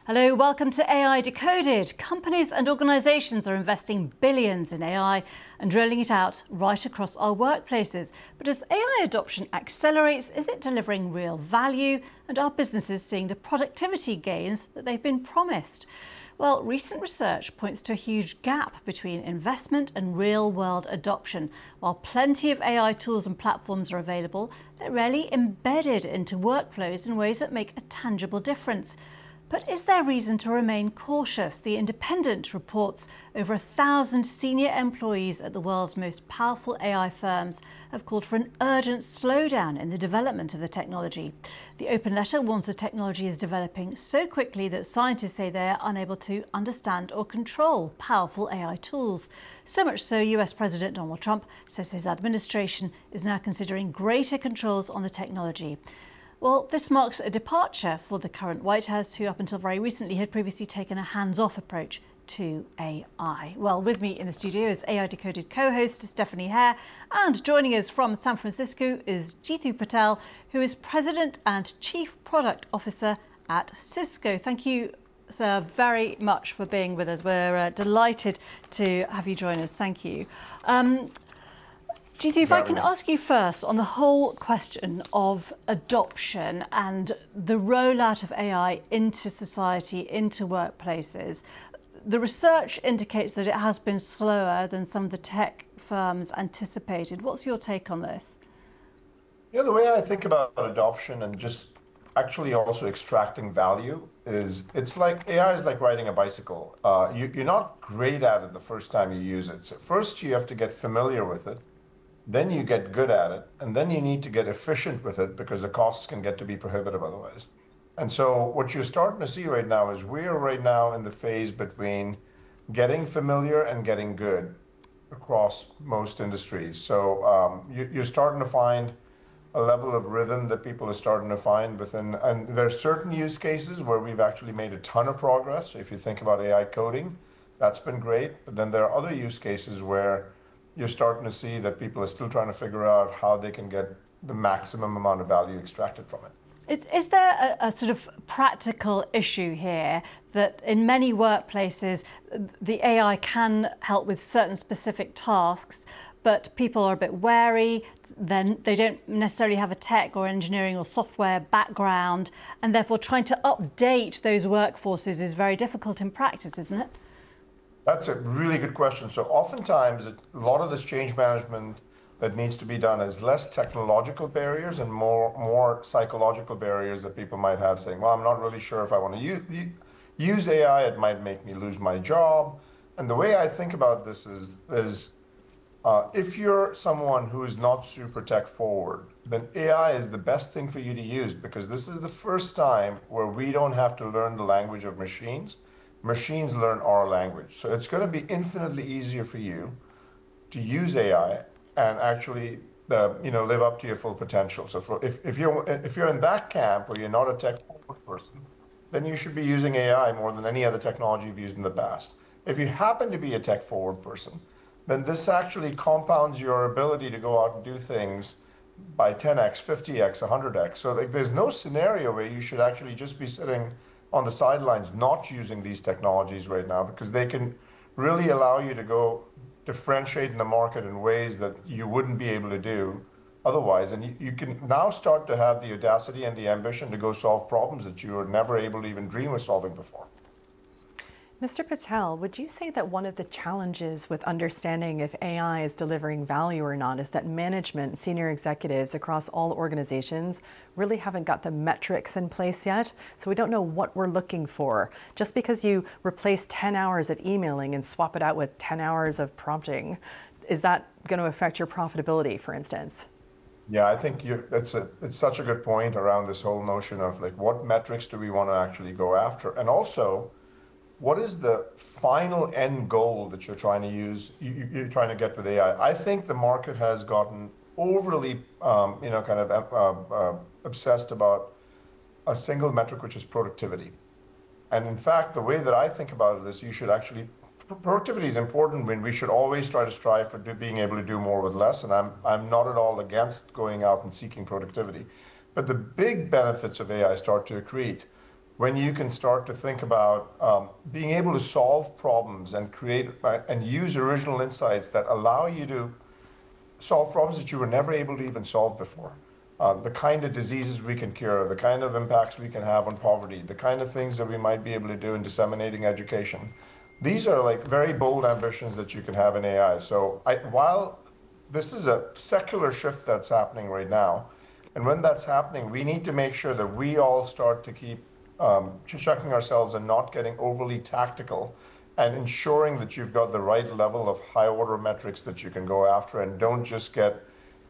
Hello, welcome to AI Decoded. Companies and organisations are investing billions in AI and rolling it out right across our workplaces. But as AI adoption accelerates, is it delivering real value? And are businesses seeing the productivity gains that they've been promised? Well, recent research points to a huge gap between investment and real-world adoption. While plenty of AI tools and platforms are available, they're rarely embedded into workflows in ways that make a tangible difference. But is there reason to remain cautious? The Independent reports over 1,000 senior employees at the world's most powerful AI firms have called for an urgent slowdown in the development of the technology. The open letter warns the technology is developing so quickly that scientists say they are unable to understand or control powerful AI tools. So much so, US President Donald Trump says his administration is now considering greater controls on the technology. Well, this marks a departure for the current White House, who up until very recently had previously taken a hands-off approach to AI. Well, with me in the studio is AI Decoded co-host Stephanie Hare, and joining us from San Francisco is Jeetu Patel, who is President and Chief Product Officer at Cisco. Thank you, sir, very much for being with us. We're delighted to have you join us. Thank you. Jeetu, if I can ask you first on the whole question of adoption and the rollout of AI into society, into workplaces. The research indicates that it has been slower than some of the tech firms anticipated. What's your take on this? Yeah, the way I think about adoption and just actually also extracting value is it's like AI is like riding a bicycle. You're not great at it the first time you use it. So first you have to get familiar with it. Then you get good at it, and then you need to get efficient with it because the costs can get to be prohibitive otherwise. And so what you're starting to see right now is we're right now in the phase between getting familiar and getting good across most industries. So you're starting to find a level of rhythm that people are starting to find within, and there are certain use cases where we've actually made a ton of progress. So if you think about AI coding, that's been great. But then there are other use cases where you're starting to see that people are still trying to figure out how they can get the maximum amount of value extracted from it. Is there a sort of practical issue here that in many workplaces the AI can help with certain specific tasks, but people are a bit wary, then they don't necessarily have a tech or engineering or software background, and therefore trying to update those workforces is very difficult in practice, isn't it? That's a really good question. So oftentimes, a lot of this change management that needs to be done is less technological barriers and more psychological barriers that people might have, saying, well, I'm not really sure if I want to use AI, it might make me lose my job. And the way I think about this is if you're someone who is not super tech forward, then AI is the best thing for you to use, because this is the first time where we don't have to learn the language of machines. Machines learn our language. So it's going to be infinitely easier for you to use AI and actually live up to your full potential. So if you're in that camp where you're not a tech forward person, then you should be using AI more than any other technology you've used in the past. If you happen to be a tech forward person, then this actually compounds your ability to go out and do things by 10x, 50x, 100x. So there's no scenario where you should actually just be sitting on the sidelines not using these technologies right now, because they can really allow you to go differentiate in the market in ways that you wouldn't be able to do otherwise. And you can now start to have the audacity and the ambition to go solve problems that you were never able to even dream of solving before. Mr. Patel, would you say that one of the challenges with understanding if AI is delivering value or not is that management, senior executives across all organizations really haven't got the metrics in place yet? So we don't know what we're looking for. Just because you replace 10 hours of emailing and swap it out with 10 hours of prompting, is that going to affect your profitability, for instance? Yeah, I think it's such a good point around this whole notion of like, what metrics do we want to actually go after? And also, what is the final end goal that you're trying to use, you're trying to get with AI? I think the market has gotten overly, obsessed about a single metric, which is productivity. And in fact, the way that I think about it is productivity is important when we should always try to strive for being able to do more with less. And I'm not at all against going out and seeking productivity. But the big benefits of AI start to accrete when you can start to think about being able to solve problems and create and use original insights that allow you to solve problems that you were never able to even solve before. The kind of diseases we can cure, the kind of impacts we can have on poverty, the kind of things that we might be able to do in disseminating education. These are like very bold ambitions that you can have in AI. So while this is a secular shift that's happening right now, and when that's happening, we need to make sure that we all start to keep checking ourselves and not getting overly tactical and ensuring that you've got the right level of high order metrics that you can go after, and don't just get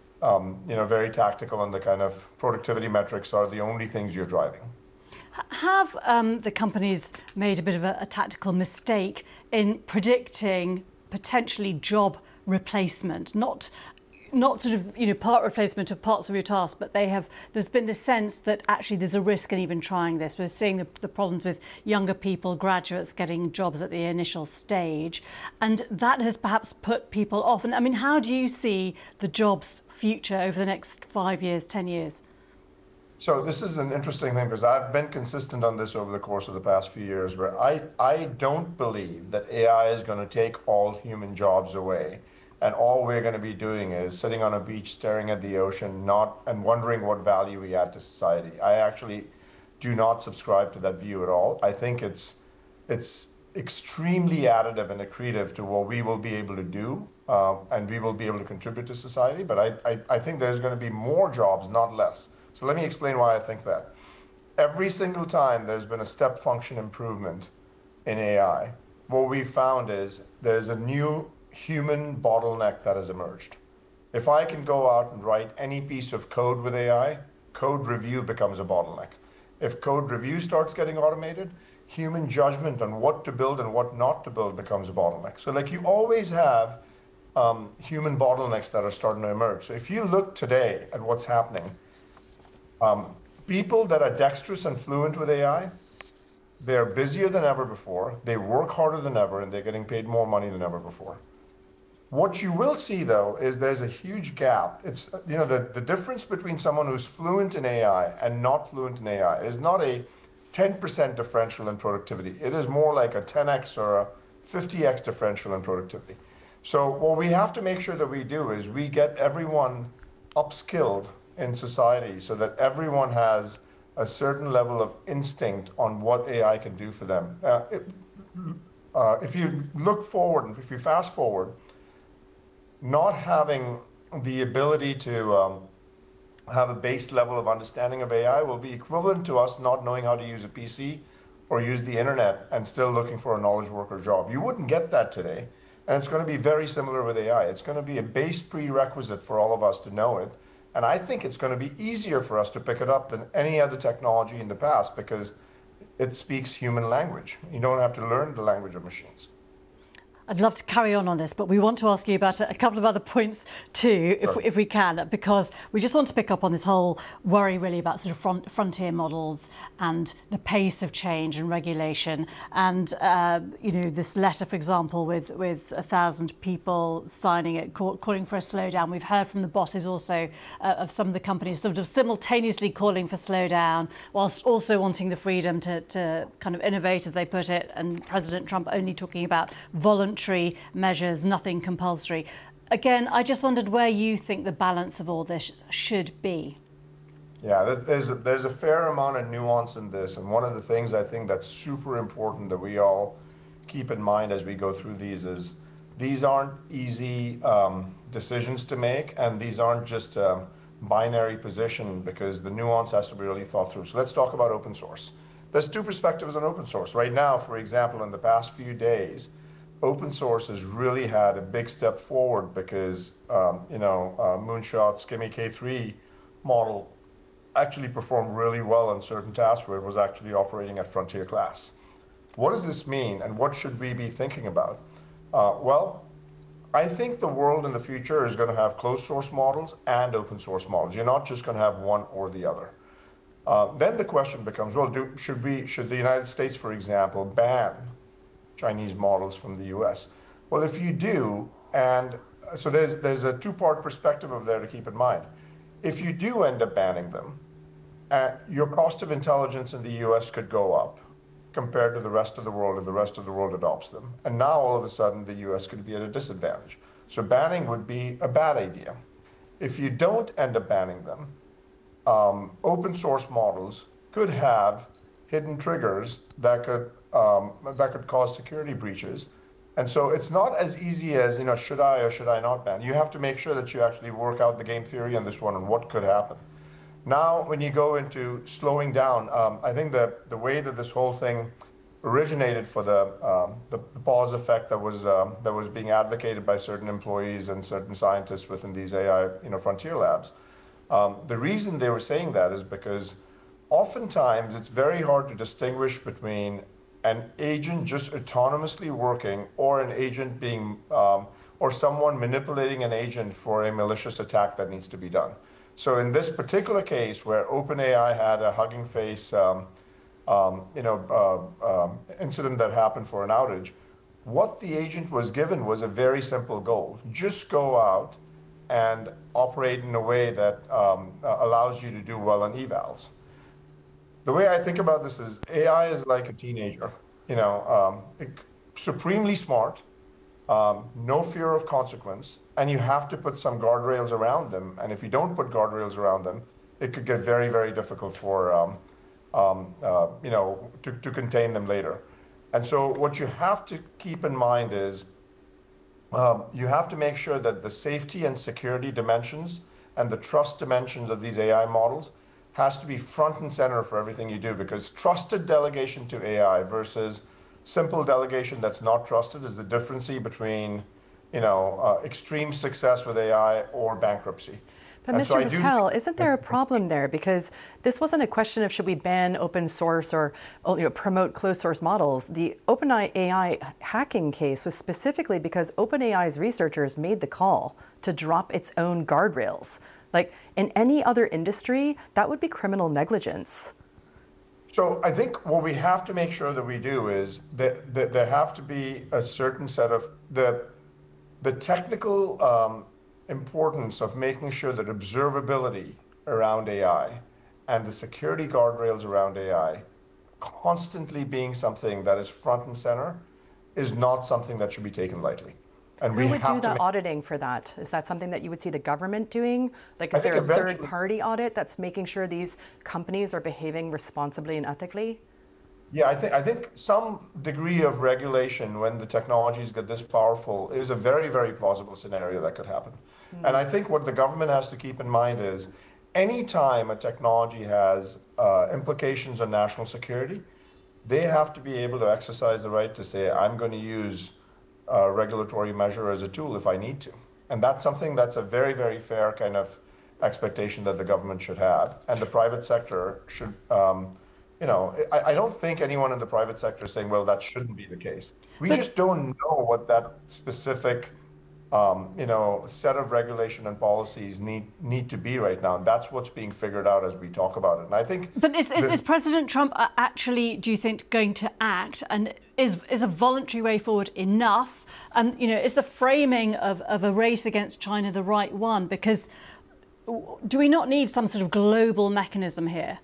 very tactical on the kind of productivity metrics are the only things you're driving. Have the companies made a bit of a tactical mistake in predicting potentially job replacement? Not sort of part replacement of parts of your task, but there's been the sense that actually there's a risk in even trying this. We're seeing the problems with younger people, graduates getting jobs at the initial stage, and that has perhaps put people off. And I mean, how do you see the jobs future over the next 5 years, 10 years? So this is an interesting thing, because I've been consistent on this over the course of the past few years, where I don't believe that AI is going to take all human jobs away. And all we're going to be doing is sitting on a beach, staring at the ocean, and wondering what value we add to society. I actually do not subscribe to that view at all. I think it's extremely additive and accretive to what we will be able to do, and we will be able to contribute to society. But I think there's going to be more jobs, not less. So let me explain why I think that. Every single time there's been a step function improvement in AI, what we found is there's a new human bottleneck that has emerged. If I can go out and write any piece of code with AI, code review becomes a bottleneck. If code review starts getting automated, human judgment on what to build and what not to build becomes a bottleneck. So like you always have human bottlenecks that are starting to emerge. So if you look today at what's happening, people that are dexterous and fluent with AI, they're busier than ever before, they work harder than ever, and they're getting paid more money than ever before. What you will see, though, is there's a huge gap. It's, the difference between someone who's fluent in AI and not fluent in AI is not a 10% differential in productivity. It is more like a 10x or a 50x differential in productivity. So what we have to make sure that we do is we get everyone upskilled in society so that everyone has a certain level of instinct on what AI can do for them. If you look forward, and if you fast forward, not having the ability to have a base level of understanding of AI will be equivalent to us not knowing how to use a PC or use the internet and still looking for a knowledge worker job. You wouldn't get that today. And it's going to be very similar with AI. It's going to be a base prerequisite for all of us to know it. And I think it's going to be easier for us to pick it up than any other technology in the past, because it speaks human language. You don't have to learn the language of machines. I'd love to carry on this, but we want to ask you about a couple of other points too, if we can, because we just want to pick up on this whole worry really about sort of frontier models and the pace of change and regulation. And this letter, for example, with 1,000 people signing it, calling for a slowdown. We've heard from the bosses also of some of the companies sort of simultaneously calling for slowdown, whilst also wanting the freedom to kind of innovate, as they put it. And President Trump only talking about voluntary measures, nothing compulsory. Again, I just wondered where you think the balance of all this should be. Yeah, there's a fair amount of nuance in this, and one of the things I think that's super important that we all keep in mind as we go through these is these aren't easy decisions to make, and these aren't just binary position, because the nuance has to be really thought through. So let's talk about open source. There's two perspectives on open source. Right now, for example, in the past few days, open source has really had a big step forward because, Moonshot's Kimi K3 model actually performed really well on certain tasks where it was actually operating at frontier class. What does this mean, and what should we be thinking about? Well, I think the world in the future is going to have closed source models and open source models. You're not just going to have one or the other. Then the question becomes, well, should the United States, for example, ban Chinese models from the US? Well, if you do, and so there's a two-part perspective of there to keep in mind. If you do end up banning them, your cost of intelligence in the US could go up compared to the rest of the world if the rest of the world adopts them. And now all of a sudden the US could be at a disadvantage. So banning would be a bad idea. If you don't end up banning them, open source models could have hidden triggers that could cause security breaches. And so it's not as easy as, should I or should I not ban? You have to make sure that you actually work out the game theory on this one and what could happen. Now, when you go into slowing down, I think that the way that this whole thing originated for the pause effect that was being advocated by certain employees and certain scientists within these AI frontier labs, the reason they were saying that is because oftentimes it's very hard to distinguish between an agent just autonomously working or an agent being or someone manipulating an agent for a malicious attack that needs to be done. So in this particular case where OpenAI had a Hugging Face incident that happened for an outage, what the agent was given was a very simple goal. Just go out and operate in a way that allows you to do well on evals. The way I think about this is AI is like a teenager, supremely smart, no fear of consequence, and you have to put some guardrails around them. And if you don't put guardrails around them, it could get very, very difficult for to contain them later. And so what you have to keep in mind is you have to make sure that the safety and security dimensions and the trust dimensions of these AI models has to be front and center for everything you do, because trusted delegation to AI versus simple delegation that's not trusted is the difference between extreme success with AI or bankruptcy. But Mr. Patel, isn't there a problem there? Because this wasn't a question of should we ban open source or promote closed source models. The OpenAI hacking case was specifically because OpenAI's researchers made the call to drop its own guardrails. Like in any other industry, that would be criminal negligence. So I think what we have to make sure that we do is that there have to be a certain set of the technical importance of making sure that observability around AI and the security guardrails around AI constantly being something that is front and center is not something that should be taken lightly. And who would do the auditing for that? Is that something that you would see the government doing? Like, is there a third-party audit that's making sure these companies are behaving responsibly and ethically? Yeah, I think some degree of regulation when the technologies get this powerful is a very, very plausible scenario that could happen. Mm-hmm. And I think what the government has to keep in mind is anytime a technology has implications on national security, they have to be able to exercise the right to say, I'm going to use a regulatory measure as a tool if I need to. And that's something that's a very, very fair kind of expectation that the government should have. And the private sector should, I don't think anyone in the private sector is saying, well, that shouldn't be the case. We just don't know what that specific, set of regulation and policies need to be right now. And that's what's being figured out as we talk about it. And I think. But is President Trump actually, do you think, going to act? And is a voluntary way forward enough? And is the framing of a race against China the right one? Because do we not need some sort of global mechanism here?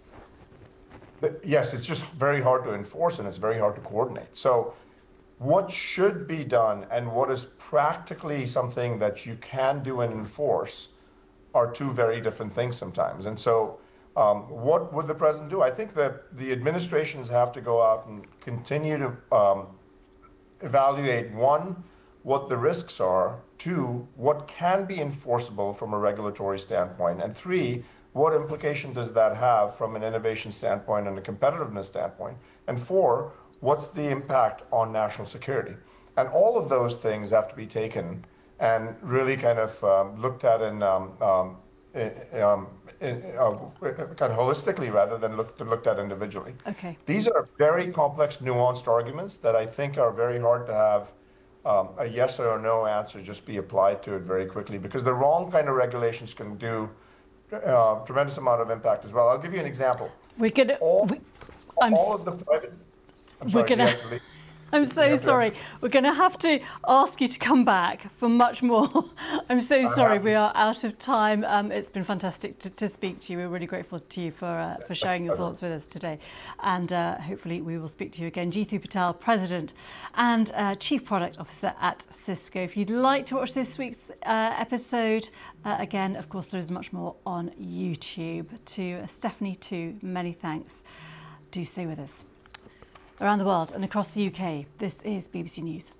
Yes, it's just very hard to enforce and it's very hard to coordinate. So what should be done and what is practically something that you can do and enforce are two very different things sometimes. And so what would the president do? I think that the administrations have to go out and continue to evaluate, one, what the risks are, two, what can be enforceable from a regulatory standpoint, and three, what implication does that have from an innovation standpoint and a competitiveness standpoint? And four, what's the impact on national security? And all of those things have to be taken and really kind of looked at in kind of holistically rather than looked at individually. Okay. These are very complex, nuanced arguments that I think are very hard to have a yes or a no answer just be applied to it very quickly, because the wrong kind of regulations can do tremendous amount of impact as well. I'll give you an example. We're gonna. All of the private. I'm sorry. I'm so sorry. We're going to have to ask you to come back for much more. I'm so sorry. We are out of time. It's been fantastic to speak to you. We're really grateful to you for sharing your thoughts with us today. And hopefully we will speak to you again. Jeetu Patel, President and Chief Product Officer at Cisco. If you'd like to watch this week's episode, again, of course, there is much more on YouTube. To Stephanie, too, many thanks. Do stay with us. Around the world and across the UK, this is BBC News.